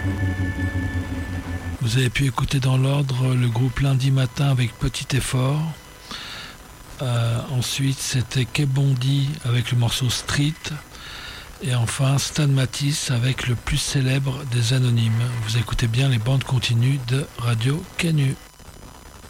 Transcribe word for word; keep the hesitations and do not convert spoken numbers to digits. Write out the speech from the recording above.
Vous avez pu écouter dans l'ordre le groupe Lundi Matin avec Petit Effort. Euh, ensuite, c'était Quai Bondy avec le morceau Street. Et enfin, Stan Matisse avec le plus célèbre des anonymes. Vous écoutez bien les bandes continues de Radio Canu.